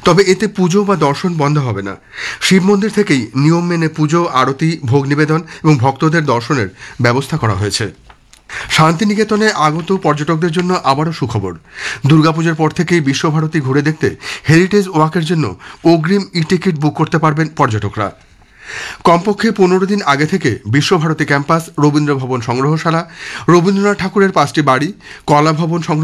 তবে এতে পুজো বা দর্শন বন্ধ হবে না। শিব মন্দির থেকেই নিয়ম মেনে পুজো, আরতি, ভোগ নিবেদন এবং ভক্তদের দর্শনের ব্যবস্থা করা হয়েছে। শান্তিনিকেতনে আগত পর্যটকদের জন্য আবারও সুখবর। দুর্গাপুজোর পর থেকেই বিশ্বভারতী ঘুরে দেখতে হেরিটেজ ওয়াকের জন্য অগ্রিম টিকিট বুক করতে পারবেন পর্যটকরা। কমপক্ষে 15 দিন আগে থেকে বিশ্বভারতী ক্যাম্পাস, রবীন্দ্র ভবন সংগ্রহশালা, রবীন্দ্রনাথ ঠাকুরের 5টি বাড়ি, কলা ভবন সংগ্রহ